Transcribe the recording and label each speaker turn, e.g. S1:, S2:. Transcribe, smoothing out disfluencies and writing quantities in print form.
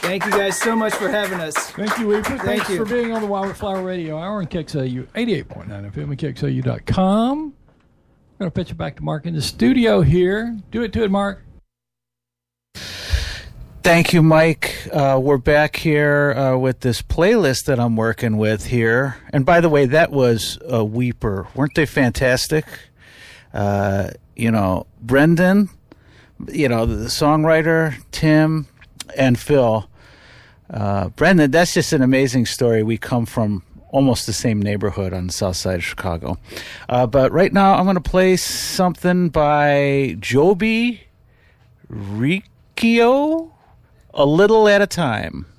S1: Thank you guys so much for having us.
S2: Thank you, Weeper. Thanks
S1: you.
S2: for being on the Wildflower Radio Hour on KXLU 88.9 FM and KXLU.com. I'm going to pitch it back to Mark in the studio here. Do it to it, Mark.
S3: Thank you, Mike. We're back here with this playlist that I'm working with here. And by the way, that was a Weeper. Weren't they fantastic? Brendan, the songwriter, Tim, and Phil. Brendan, that's just an amazing story. We come from almost the same neighborhood on the south side of Chicago. But right now, I'm going to play something by Joby Riccio, A Little at a Time.